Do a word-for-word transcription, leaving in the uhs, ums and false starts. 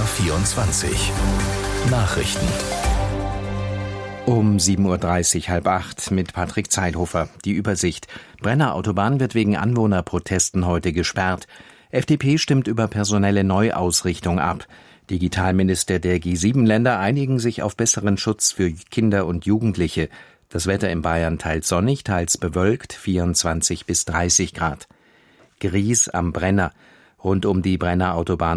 vierundzwanzig Nachrichten. Um sieben Uhr dreißig, halb acht mit Patrick Zeithofer. Die Übersicht. Brenner Autobahn wird wegen Anwohnerprotesten heute gesperrt. F D P stimmt über personelle Neuausrichtung ab. Digitalminister der G sieben Länder einigen sich auf besseren Schutz für Kinder und Jugendliche. Das Wetter in Bayern teils sonnig, teils bewölkt, vierundzwanzig bis dreißig Grad. Gries am Brenner. Rund um die Brenner Autobahn